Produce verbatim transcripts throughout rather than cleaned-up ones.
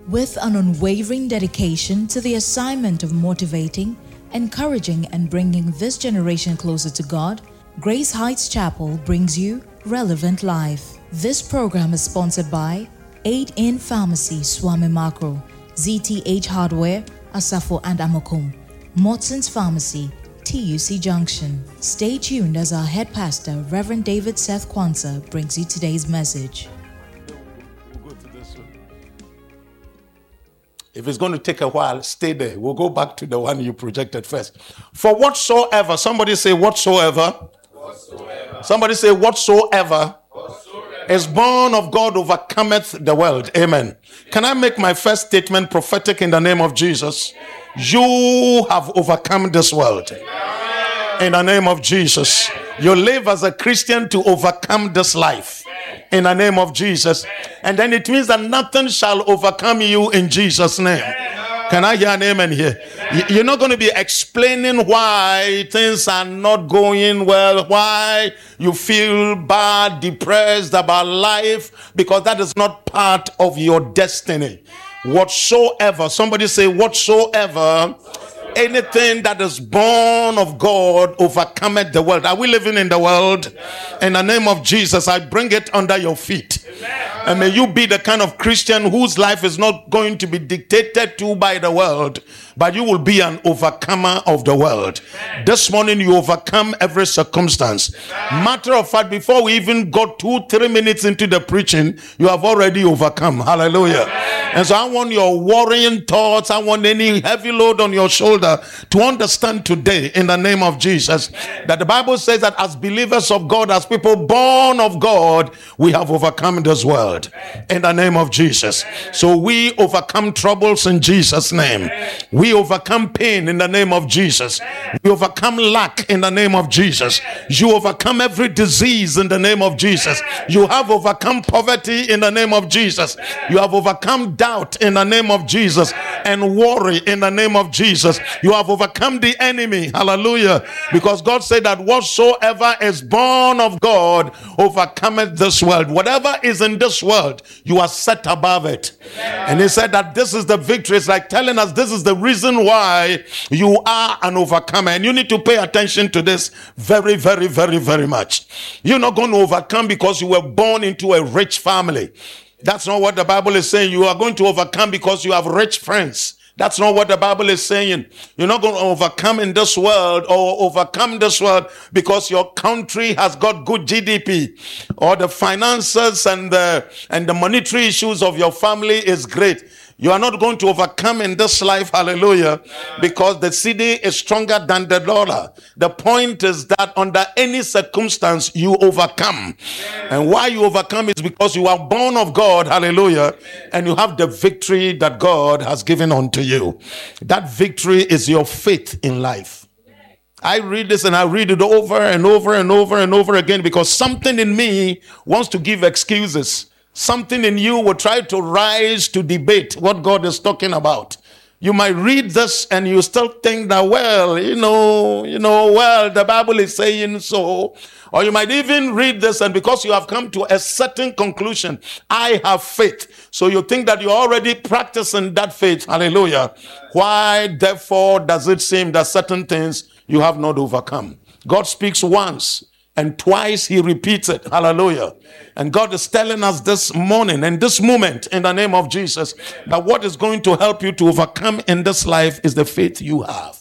With an unwavering dedication to the assignment of motivating, encouraging, and bringing this generation closer to God, Grace Heights Chapel brings you Relevant Life. This program is sponsored by Aid In Pharmacy, Swami Makro, Z T H Hardware, Asafo and Amokum, Motson's Pharmacy, T U C Junction. Stay tuned as our head pastor, Reverend David Seth Kwanzaa, brings you today's message. If it's going to take a while, stay there. We'll go back to the one you projected first. For whatsoever, somebody say whatsoever. Whatsoever. Somebody say whatsoever, whatsoever is born of God overcometh the world. Amen. Can I make my first statement prophetic in the name of Jesus? You have overcome this world. In the name of Jesus. You live as a Christian to overcome this life. In the name of Jesus. And then it means that nothing shall overcome you in Jesus' name. Can I hear an amen here? You're not going to be explaining why things are not going well, why you feel bad, depressed about life, because that is not part of your destiny. Whatsoever, somebody say whatsoever, anything that is born of God overcometh the world. Are we living in the world? In the name of Jesus, I bring it under your feet. And may you be the kind of Christian whose life is not going to be dictated to by the world, but you will be an overcomer of the world. This morning you overcome every circumstance. Matter of fact, before we even got two, three minutes into the preaching, you have already overcome. Hallelujah. And so I want your worrying thoughts, I want any heavy load on your shoulder to understand today in the name of Jesus that the Bible says that as believers of God, as people born of God, we have overcome this world in the name of Jesus. So we overcome troubles in Jesus' name. We overcome pain in the name of Jesus. We overcome lack in the name of Jesus. You overcome every disease in the name of Jesus. You have overcome poverty in the name of Jesus. You have overcome doubt in the name of Jesus and worry in the name of Jesus. You have overcome the enemy. Hallelujah. Because God said that whatsoever is born of God overcometh this world. Whatever is in this world, you are set above it. And he said that this is the victory. It's like telling us this is the reason why you are an overcomer. And you need to pay attention to this very, very, very, very much. You're not going to overcome because you were born into a rich family. That's not what the Bible is saying. You are going to overcome because you have rich friends. That's not what the Bible is saying. You're not going to overcome in this world or overcome this world because your country has got good G D P or the finances and the, and the monetary issues of your family is great. You are not going to overcome in this life, hallelujah, because the C D is stronger than the dollar. The point is that under any circumstance, you overcome. And why you overcome is because you are born of God, hallelujah, and you have the victory that God has given unto you. That victory is your faith in life. I read this and I read it over and over and over and over again because something in me wants to give excuses. Something in you will try to rise to debate what God is talking about. You might read this and you still think that, well, you know, you know, well, the Bible is saying so. Or you might even read this and because you have come to a certain conclusion, I have faith. So you think that you're already practicing that faith. Hallelujah. Why, therefore, does it seem that certain things you have not overcome? God speaks once. And twice he repeats it. Hallelujah. And God is telling us this morning and this moment in the name of Jesus that what is going to help you to overcome in this life is the faith you have.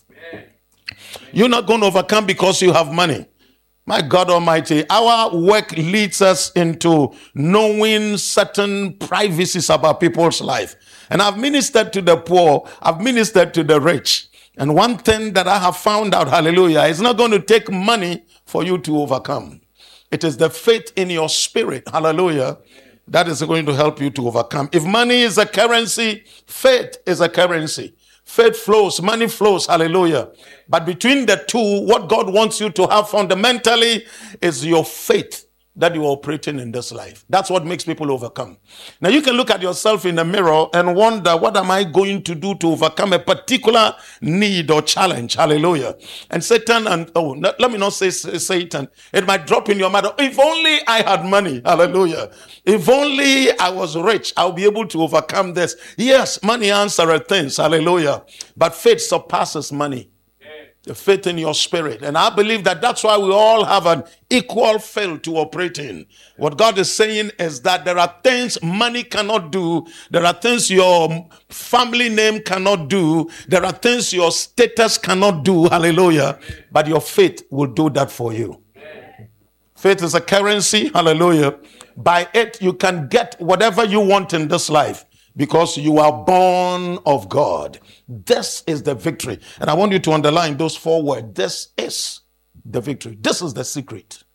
You're not going to overcome because you have money. My God Almighty, our work leads us into knowing certain privacies about people's life. And I've ministered to the poor. I've ministered to the rich. And one thing that I have found out, hallelujah, it's not going to take money for you to overcome. It is the faith in your spirit, hallelujah, that is going to help you to overcome. If money is a currency, faith is a currency. Faith flows, money flows, hallelujah. But between the two, what God wants you to have fundamentally is your faith that you are operating in this life. That's what makes people overcome. Now you can look at yourself in the mirror and wonder, what am I going to do to overcome a particular need or challenge? Hallelujah. And Satan, and oh, let me not say Satan, it might drop in your mind, if only I had money. Hallelujah. If only I was rich, I'll be able to overcome this. Yes, money answers things. Hallelujah. But faith surpasses money. The faith in your spirit. And I believe that that's why we all have an equal field to operate in. What God is saying is that there are things money cannot do. There are things your family name cannot do. There are things your status cannot do. Hallelujah. But your faith will do that for you. Faith is a currency. Hallelujah. By it, you can get whatever you want in this life, because you are born of God. This is the victory. And I want you to underline those four words. This is the victory. This is the secret.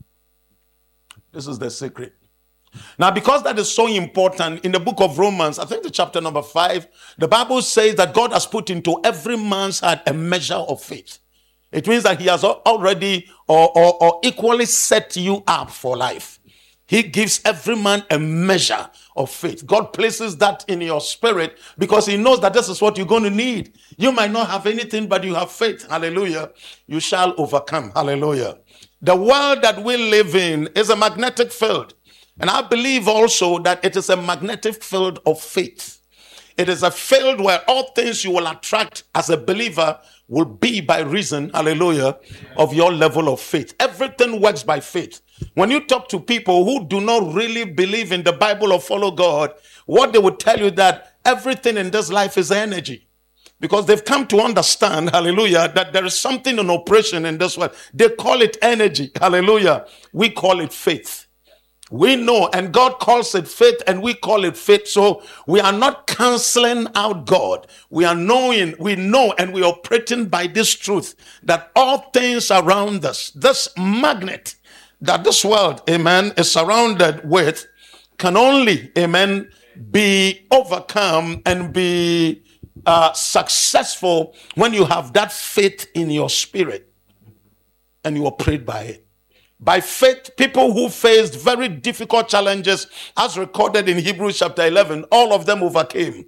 This is the secret. Now, because that is so important, in the book of Romans, I think the chapter number five, the Bible says that God has put into every man's heart a measure of faith. It means that he has already or, or, or equally set you up for life. He gives every man a measure of faith. God places that in your spirit because he knows that this is what you're going to need. You might not have anything, but you have faith. Hallelujah. You shall overcome. Hallelujah. The world that we live in is a magnetic field. And I believe also that it is a magnetic field of faith. It is a field where all things you will attract as a believer will be by reason, hallelujah, of your level of faith. Everything works by faith. When you talk to people who do not really believe in the Bible or follow God, what they would tell you that everything in this life is energy. Because they've come to understand, hallelujah, that there is something in operation in this world. They call it energy, hallelujah. We call it faith. We know, and God calls it faith, and we call it faith. So we are not canceling out God. We are knowing, we know, and we are operating by this truth that all things around us, this magnet that this world, amen, is surrounded with, can only, amen, be overcome and be uh, successful when you have that faith in your spirit and you operate by it. By faith, people who faced very difficult challenges, as recorded in Hebrews chapter eleven, all of them overcame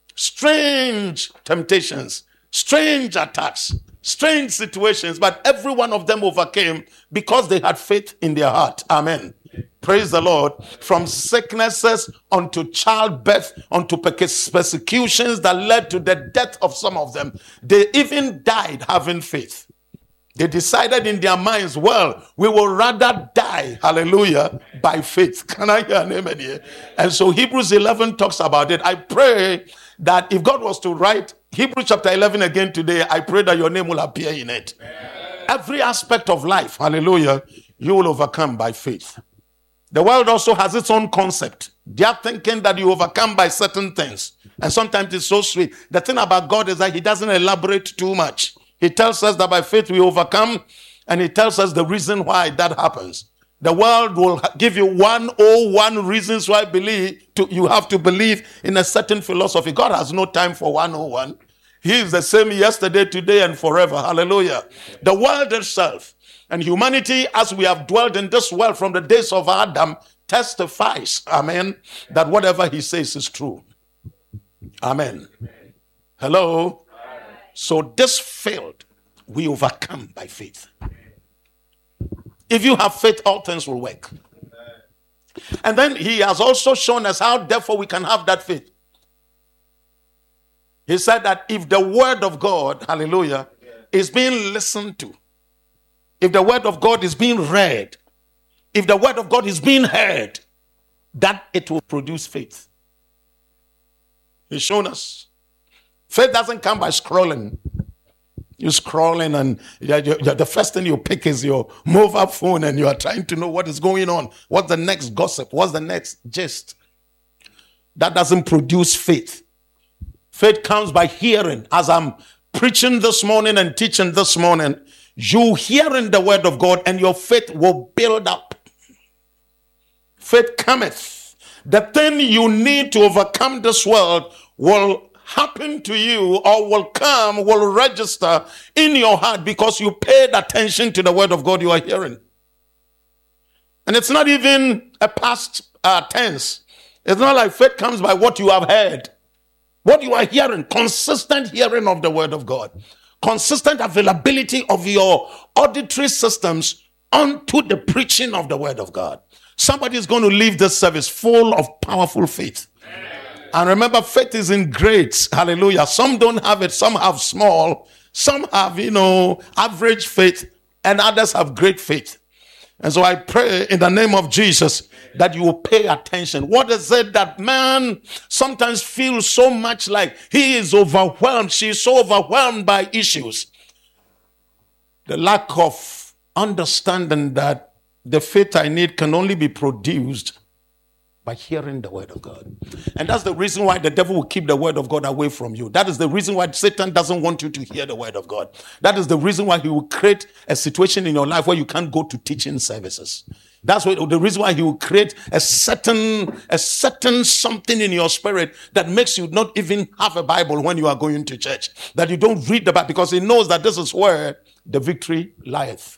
strange temptations, strange attacks, strange situations, but every one of them overcame because they had faith in their heart. Amen. Praise the Lord. From sicknesses unto childbirth, unto persecutions that led to the death of some of them, they even died having faith. They decided in their minds, well, we will rather die, hallelujah, by faith. Can I hear an amen here? And so Hebrews eleven talks about it. I pray that if God was to write Hebrews chapter eleven again today, I pray that your name will appear in it. Amen. Every aspect of life, hallelujah, you will overcome by faith. The world also has its own concept. They are thinking that you overcome by certain things. And sometimes it's so sweet. The thing about God is that he doesn't elaborate too much. He tells us that by faith we overcome, and he tells us the reason why that happens. The world will give you one oh one reasons why believe to, you have to believe in a certain philosophy. God has no time for one oh one. He is the same yesterday, today, and forever. Hallelujah. The world itself and humanity, as we have dwelt in this world from the days of Adam, testifies, amen, that whatever he says is true. Amen. Hello. So this field, we overcome by faith. If you have faith, all things will work. And then he has also shown us how, therefore, we can have that faith. He said that if the word of God, hallelujah, is being listened to, if the word of God is being read, if the word of God is being heard, that it will produce faith. He's shown us. Faith doesn't come by scrolling. You're scrolling and you're, you're, the first thing you pick is your mobile phone and you are trying to know what is going on. What's the next gossip? What's the next gist? That doesn't produce faith. Faith comes by hearing. As I'm preaching this morning and teaching this morning, you hearing the word of God and your faith will build up. Faith cometh. The thing you need to overcome this world will happen to you or will come, will register in your heart because you paid attention to the word of God you are hearing. And it's not even a past uh, tense. It's not like faith comes by what you have heard. What you are hearing, consistent hearing of the word of God. Consistent availability of your auditory systems onto the preaching of the word of God. Somebody is going to leave this service full of powerful faith. And remember, faith is in grades. Hallelujah. Some don't have it. Some have small. Some have, you know, average faith. And others have great faith. And so I pray in the name of Jesus that you will pay attention. What is it that man sometimes feels so much like he is overwhelmed? She is so overwhelmed by issues. The lack of understanding that the faith I need can only be produced by hearing the word of God. And that's the reason why the devil will keep the word of God away from you. That is the reason why Satan doesn't want you to hear the word of God. That is the reason why he will create a situation in your life where you can't go to teaching services. That's what, the reason why he will create a certain, a certain something in your spirit that makes you not even have a Bible when you are going to church. That you don't read the Bible because he knows that this is where the victory lieth.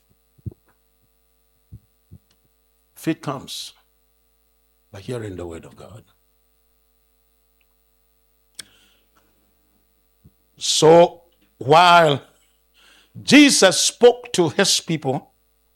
Faith comes by hearing the word of God. So while Jesus spoke to his people,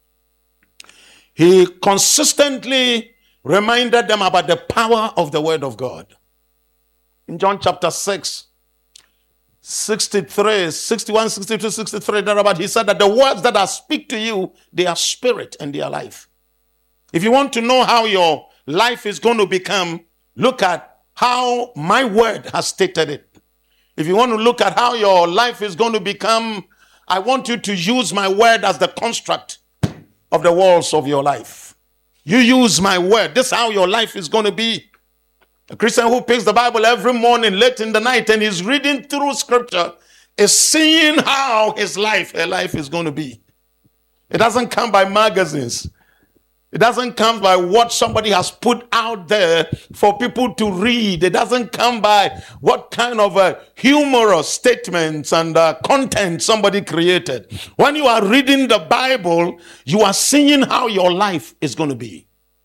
he consistently reminded them about the power of the word of God. In John chapter six, sixty-three, sixty-one, sixty-two, sixty-three, thereabout, he said that the words that I speak to you, they are spirit and they are life. If you want to know how your life is going to become, look at how my word has stated it. If you want to look at how your life is going to become, I want you to use my word as the construct of the walls of your life. You use my word. This is how your life is going to be. A Christian who picks the Bible every morning, late in the night, and is reading through scripture is seeing how his life, her life is going to be. It doesn't come by magazines. It doesn't come by what somebody has put out there for people to read. It doesn't come by what kind of uh, humorous statements and uh, content somebody created. When you are reading the Bible, you are seeing how your life is going to be.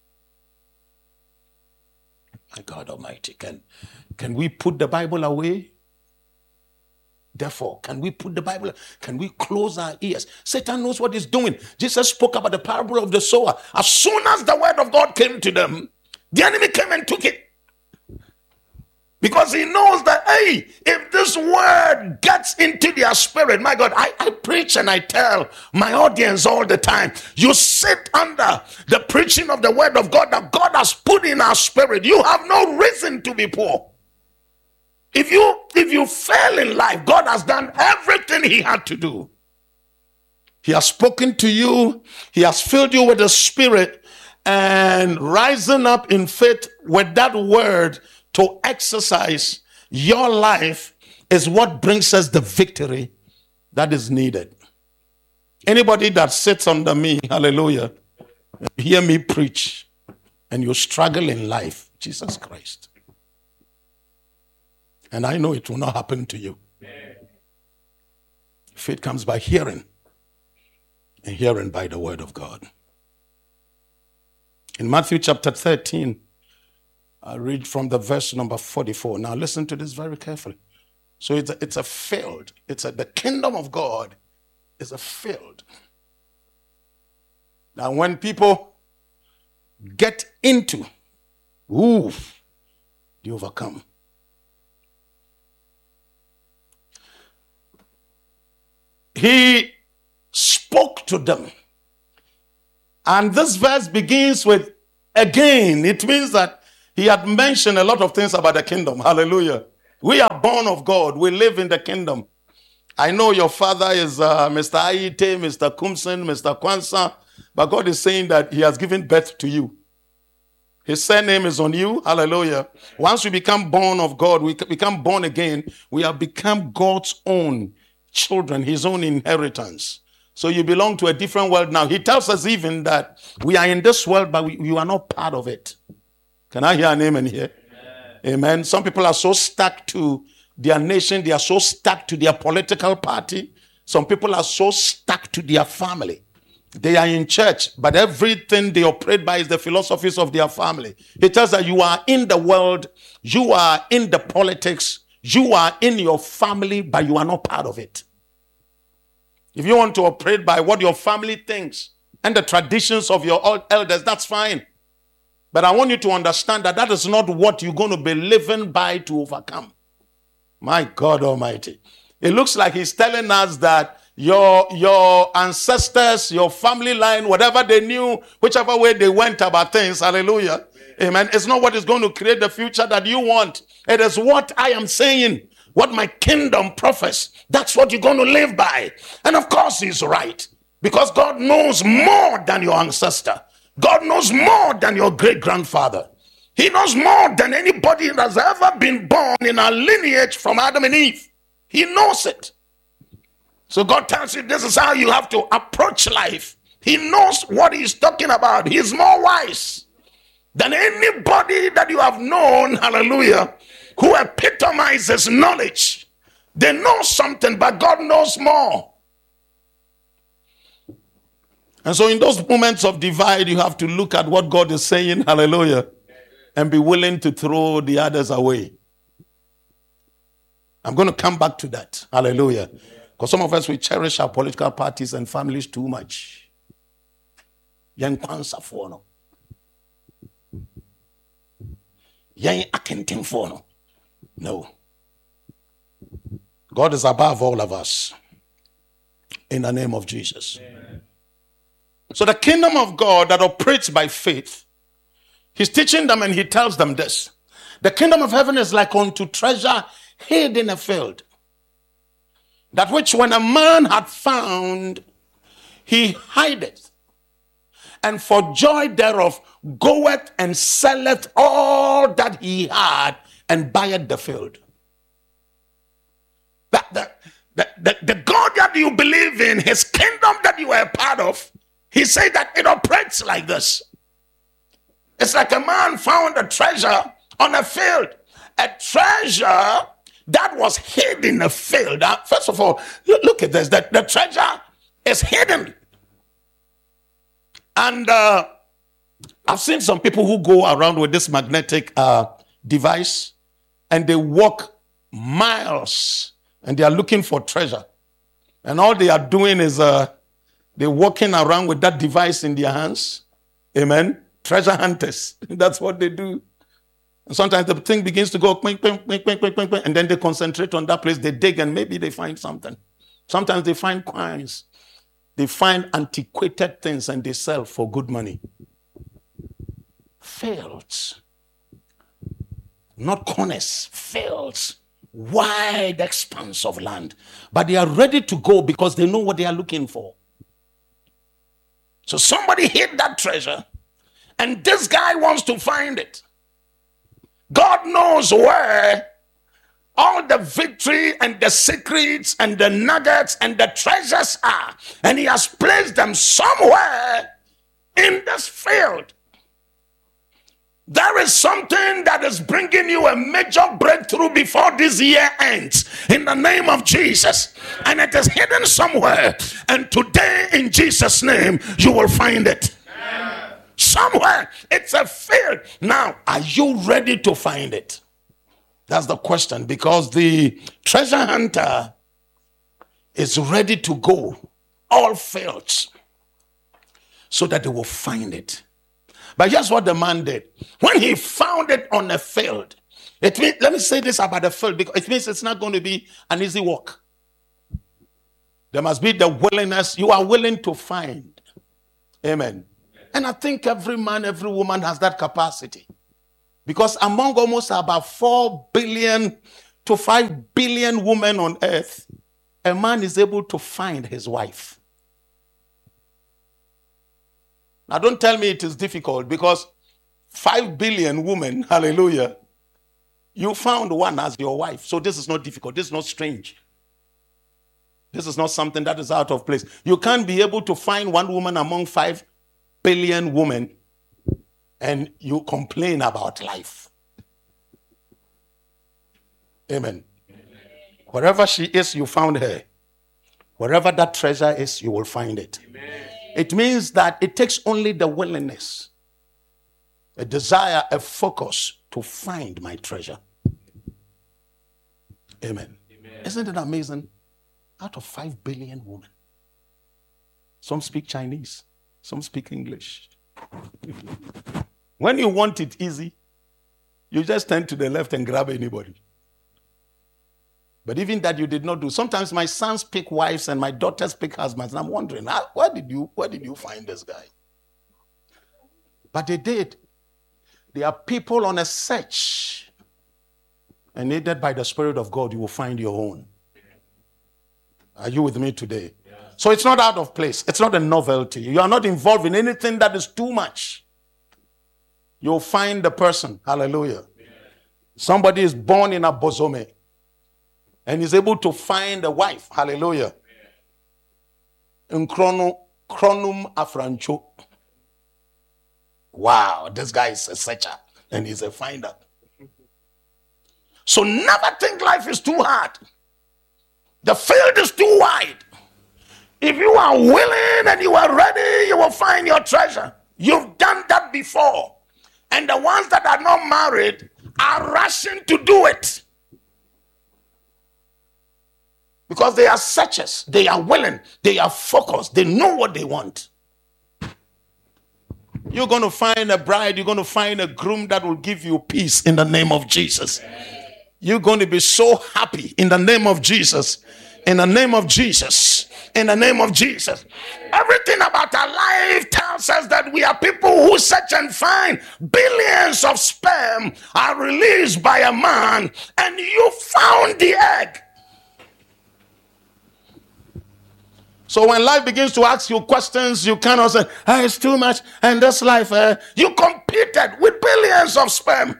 My God Almighty, can, can we put the Bible away? Therefore, can we put the Bible, can we close our ears? Satan knows what he's doing. Jesus spoke about the parable of the sower. As soon as the word of God came to them, the enemy came and took it. Because he knows that, hey, if this word gets into their spirit, my God, I, I preach and I tell my audience all the time, you sit under the preaching of the word of God that God has put in our spirit. You have no reason to be poor. If you, if you fail in life, God has done everything he had to do. He has spoken to you. He has filled you with the Spirit, and rising up in faith with that word to exercise your life is what brings us the victory that is needed. Anybody that sits under me, hallelujah, hear me preach, and you struggle in life, Jesus Christ. And I know it will not happen to you. Faith comes by hearing, and hearing by the word of God. In Matthew chapter thirteen, I read from the verse number forty-four. Now listen to this very carefully. So it's a, it's a field. It's a, the kingdom of God is a field. Now when people get into, ooh, they overcome. He spoke to them. And this verse begins with again. It means that he had mentioned a lot of things about the kingdom. Hallelujah. We are born of God. We live in the kingdom. I know your father is uh, Mister Aite, Mister Kumsen, Mister Kwanzaa, but God is saying that he has given birth to you. His surname is on you. Hallelujah. Once we become born of God, we become born again, we have become God's own children, his own inheritance. So you belong to a different world now. He tells us even that we are in this world, but we, you are not part of it. Can I hear an amen here? Amen. Amen. Some people are so stuck to their nation. They are so stuck to their political party. Some people are so stuck to their family. They are in church, but everything they operate by is the philosophies of their family. He tells that you are in the world, you are in the politics, you are in your family, but you are not part of it. If you want to operate by what your family thinks and the traditions of your elders, that's fine. But I want you to understand that that is not what you're going to be living by to overcome. My God Almighty. It looks like he's telling us that your, your ancestors, your family line, whatever they knew, whichever way they went about things, hallelujah, amen, amen, it's not what is going to create the future that you want. It is what I am saying, what my kingdom profess. That's what you're going to live by. And of course he's right, because God knows more than your ancestor. God knows more than your great-grandfather. He knows more than anybody that has ever been born in a lineage from Adam and Eve. He knows it. So God tells you this is how you have to approach life. He knows what he's talking about. He's more wise than anybody that you have known, hallelujah, who epitomizes knowledge. They know something, but God knows more. And so in those moments of divide, you have to look at what God is saying, hallelujah, and be willing to throw the others away. I'm going to come back to that, hallelujah. Because some of us, we cherish our political parties and families too much. Yen kwansa fono. Yen akentin fono. No. God is above all of us. In the name of Jesus. Amen. So the kingdom of God that operates by faith, he's teaching them and he tells them this. The kingdom of heaven is like unto treasure hid in a field, that which when a man had found, he hideth, and for joy thereof goeth and selleth all that he had, and buyeth the field. That the, the, the, the God that you believe in, his kingdom that you are a part of, he said that it operates like this. It's like a man found a treasure on a field. A treasure that was hid in a field. Uh, first of all, look at this. That the treasure is hidden. And uh, I've seen some people who go around with this magnetic uh, device and they walk miles and they are looking for treasure. And all they are doing is uh, they're walking around with that device in their hands. Amen. Treasure hunters. That's what they do. And sometimes the thing begins to go, quink, quink, quink, quink, quink, quink, and then they concentrate on that place. They dig and maybe they find something. Sometimes they find coins. They find antiquated things and they sell for good money. Fields. Not corners. Fields. Wide expanse of land. But they are ready to go because they know what they are looking for. So somebody hid that treasure and this guy wants to find it. God knows where all the victory and the secrets and the nuggets and the treasures are. And he has placed them somewhere in this field. There is something that is bringing you a major breakthrough before this year ends. In the name of Jesus. And it is hidden somewhere. And today in Jesus' name, you will find it. Somewhere. It's a field. Now, are you ready to find it? That's the question. Because the treasure hunter is ready to go all fields so that they will find it. But here's what the man did. When he found it on a field, it means, let me say this about the field, because it means it's not going to be an easy walk. There must be the willingness. You are willing to find. Amen. And I think every man, every woman has that capacity. Because among almost about four billion to five billion women on earth, a man is able to find his wife. Now don't tell me it is difficult, because five billion women, hallelujah, you found one as your wife. So this is not difficult. This is not strange. This is not something that is out of place. You can't be able to find one woman among five billion women and you complain about life. Amen. Amen. Wherever she is, you found her. Wherever that treasure is, you will find it. Amen. It means that it takes only the willingness, a desire, a focus to find my treasure. Amen. Amen. Isn't it amazing? Out of five billion women, some speak Chinese, some speak English. When you want it easy, you just turn to the left and grab anybody. But even that you did not do. Sometimes my sons pick wives and my daughters pick husbands. And I'm wondering, where did you, where did you find this guy? But they did. There are people on a search. And aided by the Spirit of God, you will find your own. Are you with me today? Yeah. So it's not out of place. It's not a novelty. You are not involved in anything that is too much. You'll find the person. Hallelujah. Yeah. Somebody is born in a bosome and is able to find a wife. Hallelujah. In chrono, chronum afrancho. Wow, this guy is a searcher and he's a finder. So never think life is too hard. The field is too wide. If you are willing and you are ready, you will find your treasure. You've done that before. And the ones that are not married are rushing to do it. Because they are searchers. They are willing. They are focused. They know what they want. You're going to find a bride. You're going to find a groom that will give you peace in the name of Jesus. You're going to be so happy in the name of Jesus. In the name of Jesus. In the name of Jesus. Everything about our life tells us that we are people who search and find. Billions of sperm are released by a man, and you found the egg. So when life begins to ask you questions, you cannot say, oh, it's too much, and this life, uh, you competed with billions of sperm.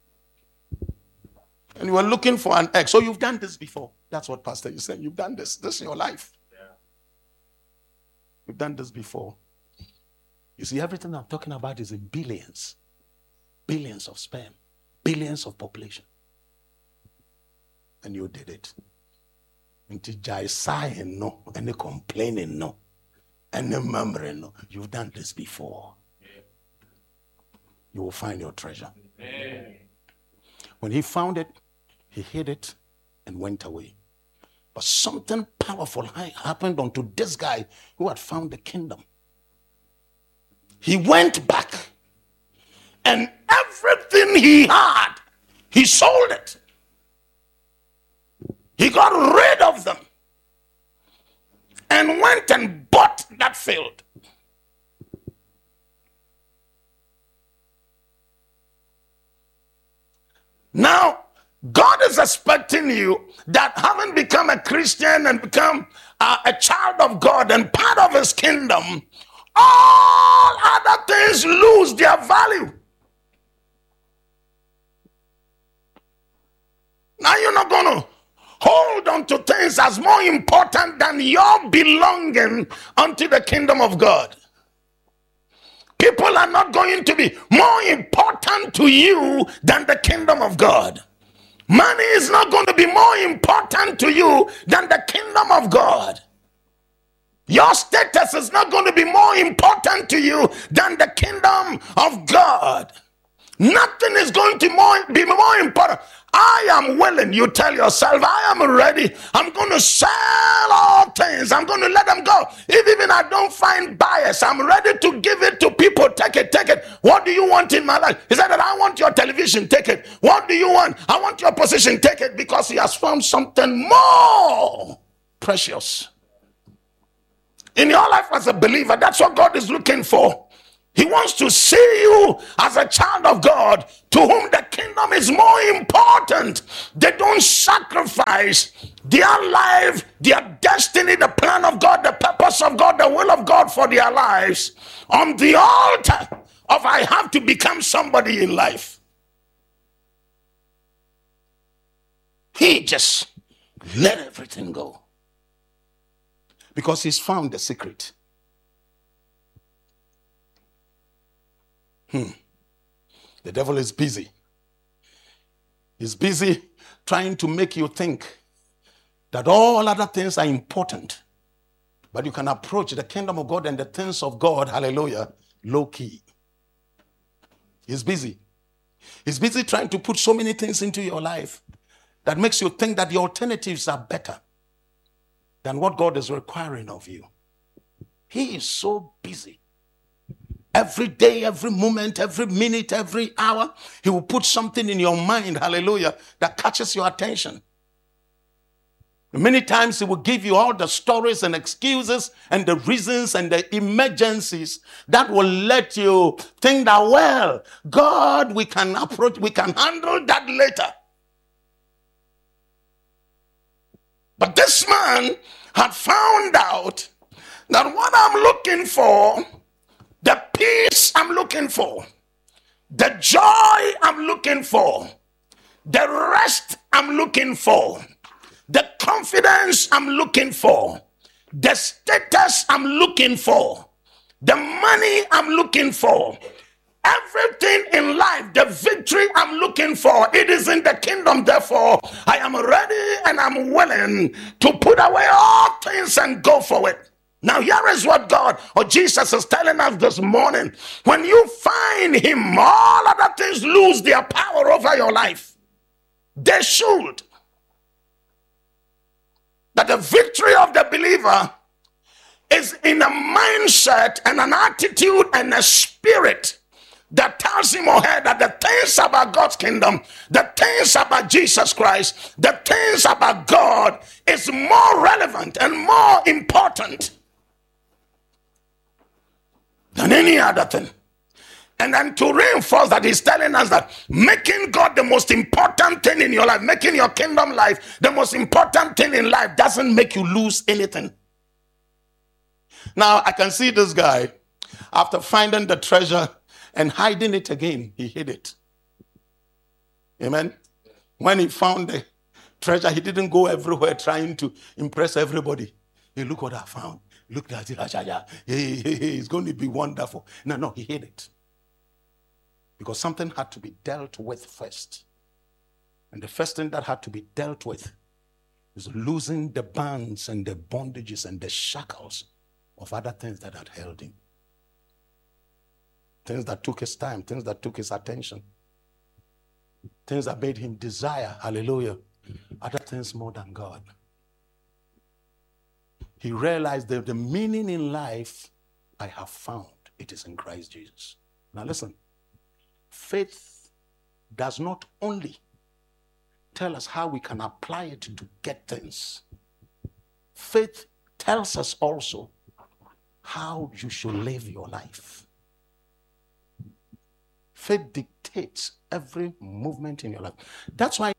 And you were looking for an egg. So you've done this before. That's what Pastor is saying. You've done this. This is your life. Yeah. You've done this before. You see, everything I'm talking about is in billions. Billions of sperm. Billions of population. And you did it. Until Jai sighing no, and the complaining no, and the murmuring no. You've done this before. Yeah. You will find your treasure. Yeah. When he found it, he hid it and went away. But something powerful happened unto this guy who had found the kingdom. He went back and everything he had, he sold it. He got rid of them and went and bought that field. Now, God is expecting you that having become a Christian and become uh, a child of God and part of his kingdom, all other things lose their value. Now you're not going to hold on to things as more important than your belonging unto the kingdom of God. People are not going to be more important to you than the kingdom of God. Money is not going to be more important to you than the kingdom of God. Your status is not going to be more important to you than the kingdom of God. Nothing is going to more, be more important. I am willing. You tell yourself, I am ready. I'm going to sell all things. I'm going to let them go. If even I don't find buyers, I'm ready to give it to people. Take it, take it. What do you want in my life? He said that I want your television. Take it. What do you want? I want your position. Take it, because he has found something more precious. In your life as a believer, that's what God is looking for. He wants to see you as a child of God to whom the kingdom is more important. They don't sacrifice their life, their destiny, the plan of God, the purpose of God, the will of God for their lives on the altar of I have to become somebody in life. He just let everything go because he's found the secret. Hmm. The devil is busy. He's busy trying to make you think that all other things are important. But you can approach the kingdom of God and the things of God, hallelujah, low key. He's busy. He's busy trying to put so many things into your life that makes you think that the alternatives are better than what God is requiring of you. He is so busy. Every day, every moment, every minute, every hour, he will put something in your mind, hallelujah, that catches your attention. Many times he will give you all the stories and excuses and the reasons and the emergencies that will let you think that, well, God, we can approach, we can handle that later. But this man had found out that what I'm looking for, the peace I'm looking for, the joy I'm looking for, the rest I'm looking for, the confidence I'm looking for, the status I'm looking for, the money I'm looking for, everything in life, the victory I'm looking for, it is in the kingdom. Therefore, I am ready and I'm willing to put away all things and go for it. Now, here is what God or Jesus is telling us this morning. When you find him, all other things lose their power over your life. They should. That the victory of the believer is in a mindset and an attitude and a spirit that tells him or her that the things about God's kingdom, the things about Jesus Christ, the things about God is more relevant and more important than any other thing. And then to reinforce that, he's telling us that making God the most important thing in your life, making your kingdom life the most important thing in life, doesn't make you lose anything. Now, I can see this guy, after finding the treasure and hiding it again, he hid it. Amen? When he found the treasure, he didn't go everywhere trying to impress everybody. Hey, look what I found. Look at it. Hey, hey, hey, it's going to be wonderful. No, no, he hid it. Because something had to be dealt with first. And the first thing that had to be dealt with is losing the bands and the bondages and the shackles of other things that had held him. Things that took his time, things that took his attention. Things that made him desire, hallelujah, other things more than God. He realized that the meaning in life I have found, it is in Christ Jesus. Now listen, faith does not only tell us how we can apply it to get things. Faith tells us also how you should live your life. Faith dictates every movement in your life. That's why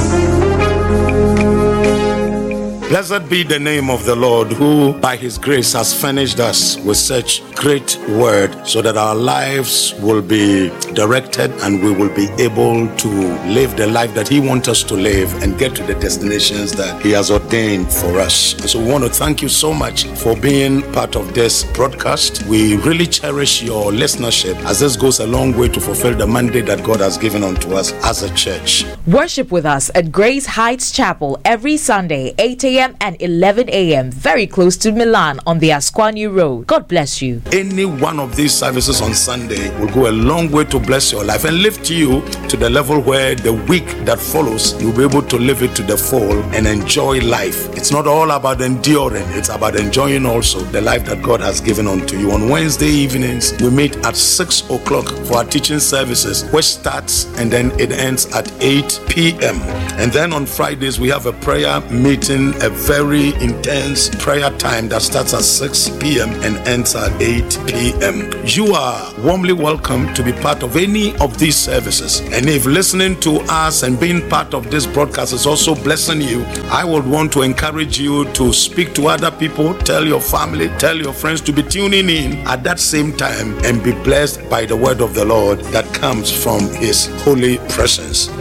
blessed be the name of the Lord, who by his grace has furnished us with such great word, so that our lives will be directed and we will be able to live the life that he wants us to live and get to the destinations that he has ordained for us. And so we want to thank you so much for being part of this broadcast. We really cherish your listenership, as this goes a long way to fulfill the mandate that God has given unto us as a church. Worship with us at Grace Heights Chapel every Sunday, eight a.m. and eleven a.m. very close to Milan on the Asquanu Road. God bless you. Any one of these services on Sunday will go a long way to bless your life and lift you to the level where the week that follows, you'll be able to live it to the full and enjoy life. It's not all about enduring, it's about enjoying also the life that God has given unto you. On Wednesday evenings, we meet at six o'clock for our teaching services, which starts and then it ends at eight p.m. And then on Fridays, we have a prayer meeting, a very intense prayer time that starts at six p.m. and ends at eight p.m. You are warmly welcome to be part of any of these services. And if listening to us and being part of this broadcast is also blessing you, I would want to encourage you to speak to other people, tell your family, tell your friends to be tuning in at that same time and be blessed by the word of the Lord that comes from his holy presence. And in any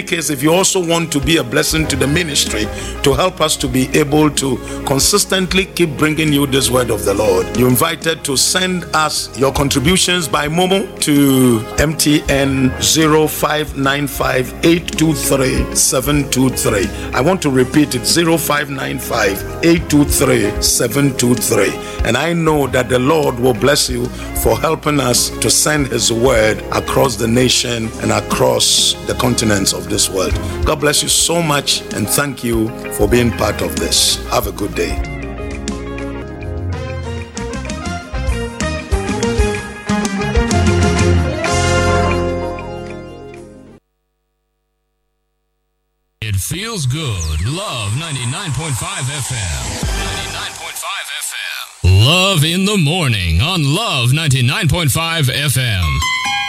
case, if you also want to be a blessing to the ministry, to help us to be able to consistently keep bringing you this word of the Lord, you're invited to send us your contributions by Momo to M T N zero five nine five eight two three seven two three. I want to repeat it, zero five nine five eight two three seven two three. And I know that the Lord will bless you for helping us to send his word across the nation and across the continents of this world. God bless you so much, and thank you for being part of this. Have a good day. It feels good. Love ninety-nine point five F M. ninety-nine point five F M. Love in the morning on Love ninety-nine point five F M.